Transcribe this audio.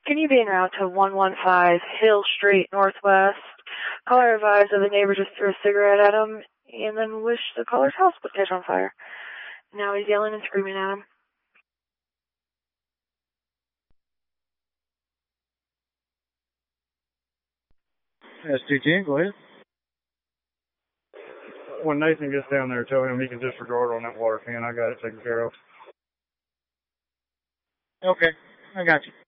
Can you be en route to 115 Hill Street Northwest? Caller advised that the neighbor just threw a cigarette at him and then wished the caller's house would catch on fire. Now he's yelling and screaming at him. S210, go ahead. When Nathan gets down there, tell him he can disregard on that water can. I got it taken care of. Okay, I got you.